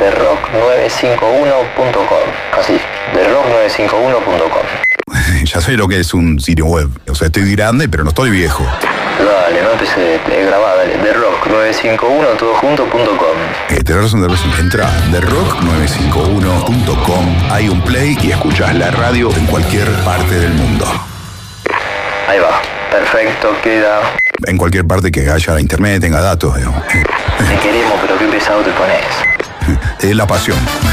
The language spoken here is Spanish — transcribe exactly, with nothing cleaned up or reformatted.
the rock nueve cinco uno punto com. Así, the rock nueve cinco uno punto com. Ya sé lo que es un sitio web. O sea, estoy grande, pero no estoy viejo. Dale, no empecé, te grabá, dale. the rock nueve cinco uno todo junto punto com. Eh, tenés razón, tenés razón. Entra a the rock nueve cinco uno punto com. Hay un play y escuchás la radio en cualquier parte del mundo. Ahí va, perfecto, queda. En cualquier parte que haya internet, tenga datos. Digamos. Te queremos, pero qué pesado te pones. Es la pasión.